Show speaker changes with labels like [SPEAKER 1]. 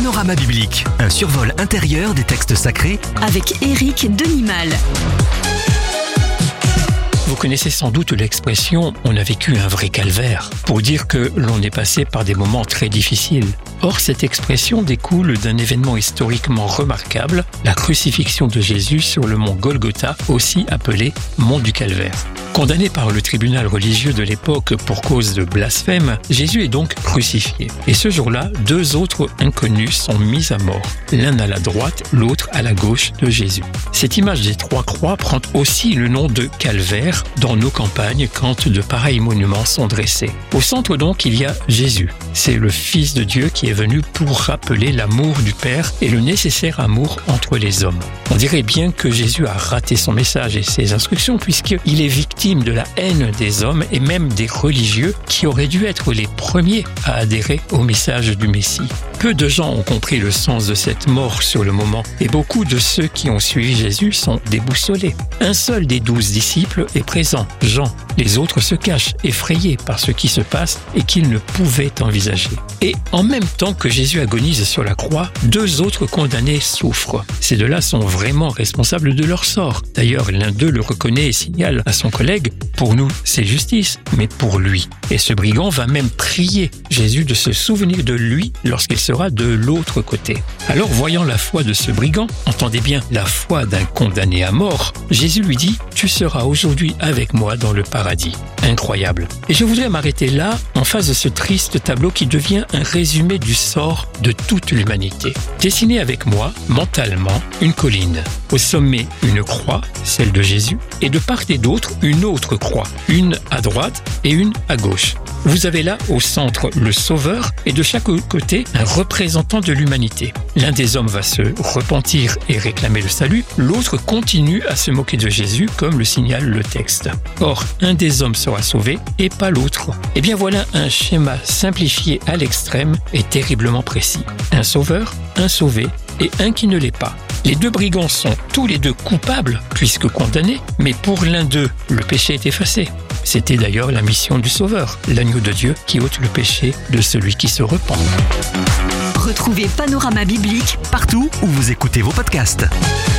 [SPEAKER 1] Panorama biblique, un survol intérieur des textes sacrés
[SPEAKER 2] avec Éric Denimal.
[SPEAKER 3] Vous connaissez sans doute l'expression « on a vécu un vrai calvaire » pour dire que l'on est passé par des moments très difficiles. Or, cette expression découle d'un événement historiquement remarquable, la crucifixion de Jésus sur le mont Golgotha, aussi appelé mont du Calvaire. Condamné par le tribunal religieux de l'époque pour cause de blasphème, Jésus est donc crucifié. Et ce jour-là, 2 autres inconnus sont mis à mort, l'un à la droite, l'autre à la gauche de Jésus. Cette image des 3 croix prend aussi le nom de calvaire dans nos campagnes quand de pareils monuments sont dressés. Au centre donc, il y a Jésus. C'est le Fils de Dieu qui est venu pour rappeler l'amour du Père et le nécessaire amour entre les hommes. On dirait bien que Jésus a raté son message et ses instructions puisqu'il est victime de la haine des hommes et même des religieux qui auraient dû être les premiers à adhérer au message du Messie. Peu de gens ont compris le sens de cette mort sur le moment et beaucoup de ceux qui ont suivi Jésus sont déboussolés. Un seul des 12 disciples est présent, Jean. Les autres se cachent, effrayés par ce qui se passe et qu'ils ne pouvaient envisager. Et en même temps que Jésus agonise sur la croix, 2 autres condamnés souffrent. Ces 2-là sont vraiment responsables de leur sort. D'ailleurs, l'un d'eux le reconnaît et signale à son collègue « Pour nous, c'est justice, mais pour lui ». Et ce brigand va même prier Jésus de se souvenir de lui lorsqu'il sera de l'autre côté. Alors, voyant la foi de ce brigand, entendez bien la foi d'un condamné à mort, Jésus lui dit « Tu seras aujourd'hui avec moi dans le paradis ». Incroyable. Et je voudrais m'arrêter là, en face de ce triste tableau qui devient un résumé du sort de toute l'humanité. Dessinez avec moi, mentalement, une colline. Au sommet, une croix, celle de Jésus, et de part et d'autre, une autre croix, une à droite et une à gauche. Vous avez là, au centre, le Sauveur et de chaque côté, un représentant de l'humanité. L'un des hommes va se repentir et réclamer le salut, l'autre continue à se moquer de Jésus, comme le signale le texte. Or, un des hommes sera sauvé et pas l'autre. Eh bien voilà un schéma simplifié à l'extrême et terriblement précis. Un sauveur, un sauvé et un qui ne l'est pas. Les 2 brigands sont tous les 2 coupables, puisque condamnés, mais pour l'un d'eux, le péché est effacé. C'était d'ailleurs la mission du Sauveur, l'agneau de Dieu qui ôte le péché de celui qui se repent.
[SPEAKER 2] Retrouvez Panorama biblique
[SPEAKER 1] partout où vous écoutez vos podcasts.